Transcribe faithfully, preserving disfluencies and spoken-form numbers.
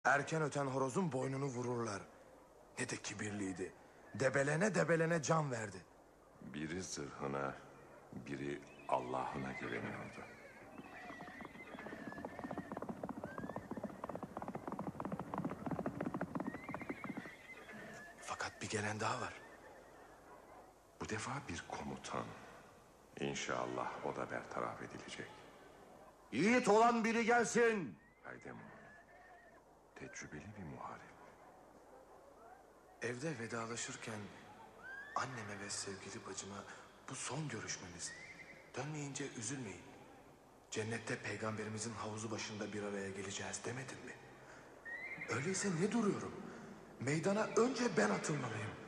Erken öten horozun boynunu vururlar. Ne de kibirliydi. Debelene debelene can verdi. Biri zırhına, biri Allah'ına güveniyordu. Fakat bir gelen daha var. Bu defa bir komutan. İnşallah o da bertaraf edilecek. Yiğit olan biri gelsin. Haydemir, tecrübeli bir muharip. Evde vedalaşırken anneme ve sevgili bacıma bu son görüşmemiz. Dönmeyince üzülmeyin. Cennette peygamberimizin havuzu başında bir araya geleceğiz demedim mi? Öyleyse ne duruyorum? Meydana önce ben atılmalıyım.